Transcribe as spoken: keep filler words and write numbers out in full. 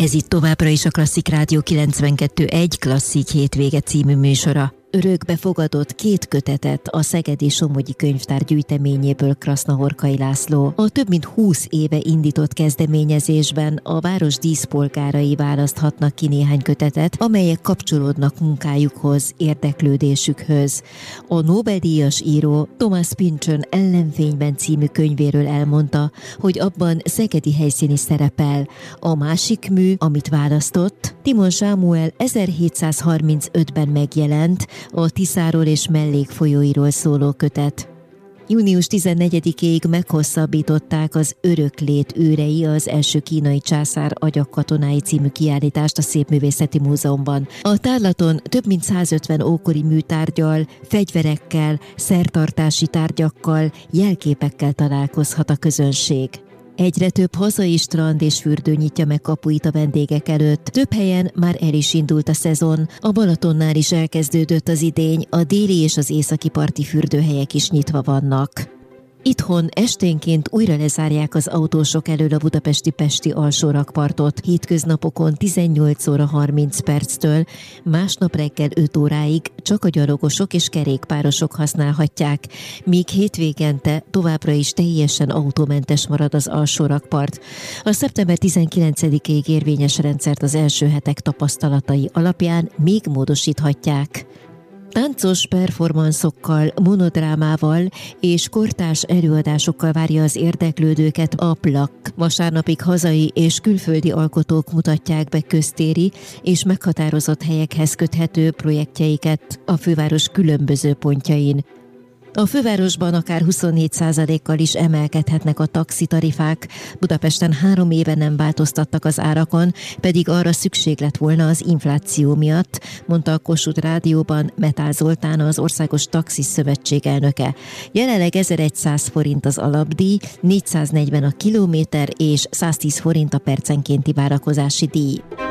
Ez itt továbbra is a Klasszik Rádió kilencvenkettő egy Klasszik hétvége című műsora. Örökbe fogadott két kötetet a Szegedi Somogyi Könyvtár gyűjteményéből Krasznahorkai László. A több mint húsz éve indított kezdeményezésben a város díszpolgárai választhatnak ki néhány kötetet, amelyek kapcsolódnak munkájukhoz, érdeklődésükhöz. A Nobel-díjas író Thomas Pynchon Ellenfényben című könyvéről elmondta, hogy abban szegedi helyszín is szerepel. A másik mű, amit választott, Timon Sámuel ezerhétszázharmincötben megjelent, a Tiszáról és mellékfolyóiról szóló kötet. június tizennegyedikéig meghosszabbították az Öröklét őrei az első kínai császár agyagkatonái című kiállítást a Szépművészeti Múzeumban. A tárlaton több mint százötven ókori műtárggyal, fegyverekkel, szertartási tárgyakkal, jelképekkel találkozhat a közönség. Egyre több hazai strand és fürdő nyitja meg kapuit a vendégek előtt. Több helyen már el is indult a szezon. A Balatonnál is elkezdődött az idény, a déli és az északi parti fürdőhelyek is nyitva vannak. Itthon esténként újra lezárják az autósok elől a budapesti Pesti alsórakpartot. Hétköznapokon tizennyolc óra harminc perctől, másnap reggel öt óráig csak a gyalogosok és kerékpárosok használhatják, míg hétvégente továbbra is teljesen autómentes marad az alsórakpart. A szeptember tizenkilencedikéig érvényes rendszert az első hetek tapasztalatai alapján még módosíthatják. Táncos performanszokkal, monodrámával és kortárs előadásokkal várja az érdeklődőket a plak. Vasárnapig hazai és külföldi alkotók mutatják be köztéri és meghatározott helyekhez köthető projektjeiket a főváros különböző pontjain. A fővárosban akár huszonnégy százalékkal is emelkedhetnek a taxitarifák. Budapesten három éve nem változtattak az árakon, pedig arra szükség lett volna az infláció miatt, mondta a Kossuth Rádióban Metál Zoltán, az Országos Taxis Szövetség elnöke. Jelenleg ezerszáz forint az alapdíj, négyszáznegyven a kilométer és száztíz forint a percenkénti várakozási díj.